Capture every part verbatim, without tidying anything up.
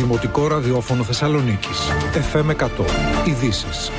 Δημοτικό Ραδιόφωνο Θεσσαλονίκης. εφ εμ εκατό. Ειδήσεις.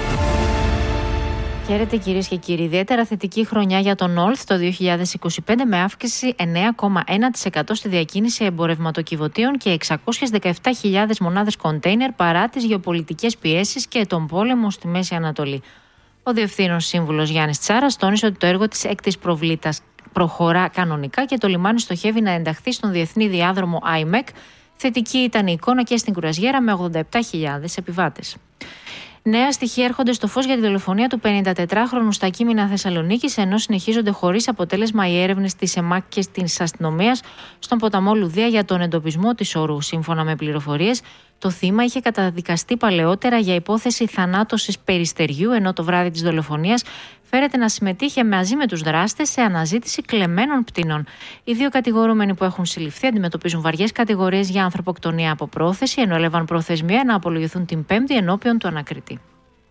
Χαίρετε κυρίες και κύριοι. Ιδιαίτερα θετική χρονιά για τον North το δύο χιλιάδες είκοσι πέντε, με αύξηση εννέα κόμμα ένα τοις εκατό στη διακίνηση εμπορευματοκιβωτίων και εξακόσιες δεκαεπτά χιλιάδες μονάδες κοντέινερ παρά τις γεωπολιτικές πιέσεις και τον πόλεμο στη Μέση Ανατολή. Ο Διευθύνων Σύμβουλος Γιάννης Τσάρας τόνισε ότι το έργο της έκτης προβλήτας προχωρά κανονικά και το λιμάνι στοχεύει να ενταχθεί στον διεθνή διάδρομο άι μ ι σι. Θετική ήταν η εικόνα και στην κρουαζιέρα με ογδόντα επτά χιλιάδες επιβάτες. Νέα στοιχεία έρχονται στο φως για τη δολοφονία του πενηντατετράχρονου στα Κείμηνα Θεσσαλονίκης, ενώ συνεχίζονται χωρίς αποτέλεσμα οι έρευνες της ΕΜΑΚ και της αστυνομίας στον ποταμό Λουδία για τον εντοπισμό της ορού. Σύμφωνα με πληροφορίες, το θύμα είχε καταδικαστεί παλαιότερα για υπόθεση θανάτωσης περιστεριού, ενώ το βράδυ της δολοφονίας φέρεται να συμμετείχε μαζί με τους δράστες σε αναζήτηση κλεμμένων πτηνών. Οι δύο κατηγορούμενοι που έχουν συλληφθεί αντιμετωπίζουν βαριές κατηγορίες για ανθρωποκτονία από πρόθεση, ενώ έλαβαν προθεσμία να απολογηθούν την Πέμπτη ενώπιον του ανακριτή.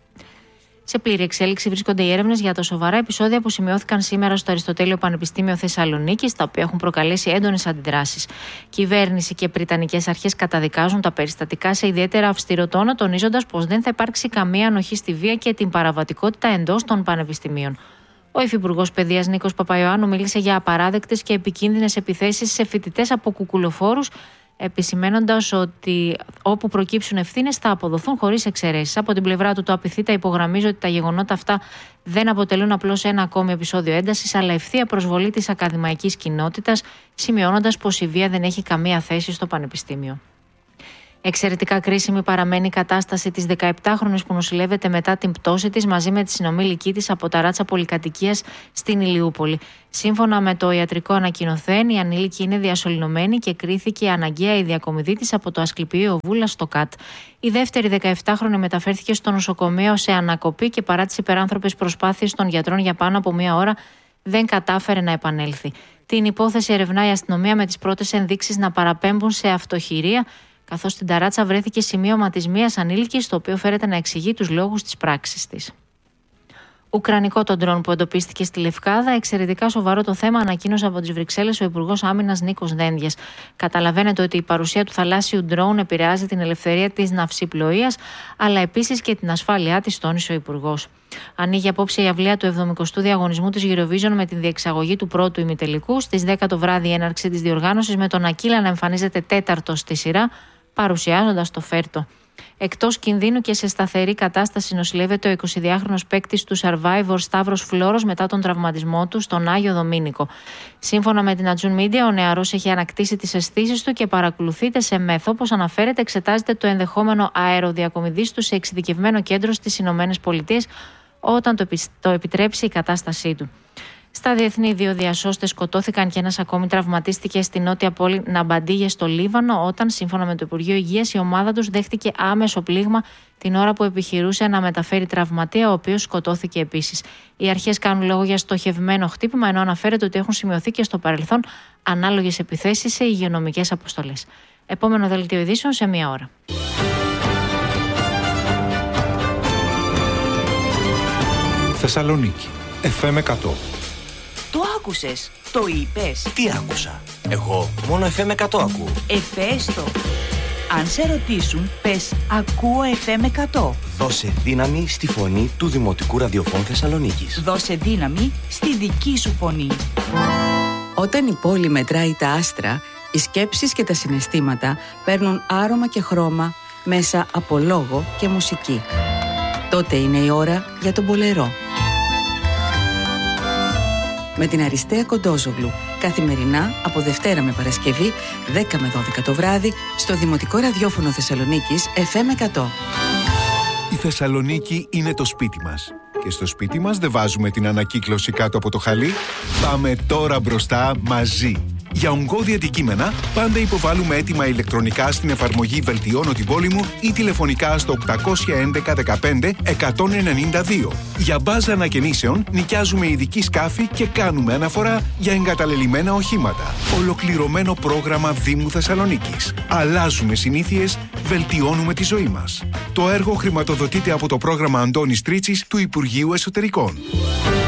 Σε πλήρη εξέλιξη βρίσκονται οι έρευνες για τα σοβαρά επεισόδια που σημειώθηκαν σήμερα στο Αριστοτέλειο Πανεπιστήμιο Θεσσαλονίκης, τα οποία έχουν προκαλέσει έντονες αντιδράσεις. Κυβέρνηση και βρετανικές αρχές καταδικάζουν τα περιστατικά σε ιδιαίτερα αυστηρό τόνο, τονίζοντας πως δεν θα υπάρξει καμία ανοχή στη βία και την παραβατικότητα εντός των πανεπιστημίων. Ο Υφυπουργός Παιδείας Νίκος Παπαϊωάννου μίλησε για απαράδεκτες και επικίνδυνες επιθέσεις σε φοιτητές από κουκουλοφόρους, επισημένοντας ότι όπου προκύψουν ευθύνες θα αποδοθούν χωρίς εξαιρέσεις. Από την πλευρά του, το ΑΠΙΘΙΤΑ υπογραμμίζει ότι τα γεγονότα αυτά δεν αποτελούν απλώς ένα ακόμη επεισόδιο έντασης, αλλά ευθεία προσβολή της ακαδημαϊκής κοινότητας, σημειώνοντας πως η βία δεν έχει καμία θέση στο Πανεπιστήμιο. Εξαιρετικά κρίσιμη παραμένει η κατάσταση της δεκαεπτάχρονης που νοσηλεύεται μετά την πτώση της μαζί με τη συνομήλικη της από ταράτσα πολυκατοικίας στην Ηλιούπολη. Σύμφωνα με το ιατρικό ανακοινωθέν, η ανήλικη είναι διασωληνωμένη και κρίθηκε αναγκαία η διακομιδή της από το Ασκληπιείο Βούλα στο ΚΑΤ. Η δεύτερη δεκαεπτάχρονη μεταφέρθηκε στο νοσοκομείο σε ανακοπή και παρά τις υπεράνθρωπες προσπάθειες των γιατρών για πάνω από μία ώρα δεν κατάφερε να επανέλθει. Την υπόθεση ερευνά η αστυνομία με τις πρώτες ενδείξεις να παραπέμπουν σε αυτοχειρία, καθώς στην ταράτσα βρέθηκε σημείωμα της μίας ανήλικης, το οποίο φέρεται να εξηγεί τους λόγους της πράξης της. Ουκρανικό το ντρόν που εντοπίστηκε στη Λευκάδα. Εξαιρετικά σοβαρό το θέμα, ανακοίνωσε από τις Βρυξέλλες ο Υπουργός Άμυνας Νίκος Δένδιας. Καταλαβαίνετε ότι η παρουσία του θαλάσσιου ντρόν επηρεάζει την ελευθερία της ναυσιπλοείας, αλλά επίσης και την ασφάλειά της, τόνισε ο Υπουργός. Ανοίγει απόψε η αυλαία του εβδομηκοστού διαγωνισμού της Eurovision με την διεξαγωγή του πρώτου ημιτελικού. Στις δέκα το βράδυ η έναρξη της διοργάνωσης, με τον Ακύλα να εμφανίζεται τέταρτος στη σειρά, παρουσιάζοντας το Φέρτο. Εκτός κινδύνου και σε σταθερή κατάσταση νοσηλεύεται ο εικοσιδυάχρονος παίκτης του Survivor Σταύρος Φλόρος μετά τον τραυματισμό του στον Άγιο Δομήνικο. Σύμφωνα με την Ατζούν Media, ο νεαρός έχει ανακτήσει τις αισθήσεις του και παρακολουθείται σε μεθ. Όπως αναφέρεται, εξετάζεται το ενδεχόμενο αεροδιακομιδής του σε εξειδικευμένο κέντρο στις Ηνωμένες Πολιτείες όταν το, επι... το επιτρέψει η κατάστασή του. Στα διεθνή, δύο διασώστες σκοτώθηκαν και ένας ακόμη τραυματίστηκε στη νότια πόλη Ναμπαντίγε στο Λίβανο, όταν, σύμφωνα με το Υπουργείο Υγείας, η ομάδα τους δέχτηκε άμεσο πλήγμα την ώρα που επιχειρούσε να μεταφέρει τραυματία, ο οποίος σκοτώθηκε επίσης. Οι αρχές κάνουν λόγο για στοχευμένο χτύπημα, ενώ αναφέρεται ότι έχουν σημειωθεί και στο παρελθόν ανάλογες επιθέσεις σε υγειονομικές αποστολές. Επόμενο δελτίο ειδήσεων σε μία ώρα. Θεσσαλονίκη. εφ εμ εκατό. Το άκουσες, το είπες. Τι άκουσα? Εγώ μόνο εφ εμ εκατό ακούω. Εφέστο. Αν σε ρωτήσουν, πες ακούω εφ εμ εκατό. Δώσε δύναμη στη φωνή του Δημοτικού Ραδιοφώνου Θεσσαλονίκης. Δώσε δύναμη στη δική σου φωνή. Όταν η πόλη μετράει τα άστρα, οι σκέψεις και τα συναισθήματα παίρνουν άρωμα και χρώμα μέσα από λόγο και μουσική. Τότε είναι η ώρα για τον μπολερό. Με την Αριστεία Κοντόζογλου, καθημερινά από Δευτέρα με Παρασκευή, δέκα με δώδεκα το βράδυ, στο Δημοτικό Ραδιόφωνο Θεσσαλονίκης εφ εμ εκατό. Η Θεσσαλονίκη είναι το σπίτι μας. Και στο σπίτι μας δεν βάζουμε την ανακύκλωση κάτω από το χαλί. Πάμε τώρα μπροστά μαζί. Για ογκώδη αντικείμενα, πάντα υποβάλλουμε έτοιμα ηλεκτρονικά στην εφαρμογή «Βελτιώνω την πόλη μου» ή τηλεφωνικά στο οκτακόσια έντεκα δεκαπέντε εκατόν ενενήντα δύο. Για μπάζα ανακαινήσεων, νοικιάζουμε ειδική σκάφη και κάνουμε αναφορά για εγκαταλελειμμένα οχήματα. Ολοκληρωμένο πρόγραμμα Δήμου Θεσσαλονίκης. Αλλάζουμε συνήθειες, βελτιώνουμε τη ζωή μας. Το έργο χρηματοδοτείται από το πρόγραμμα Αντώνης Τρίτσης του Υπουργείου Εσωτερικών.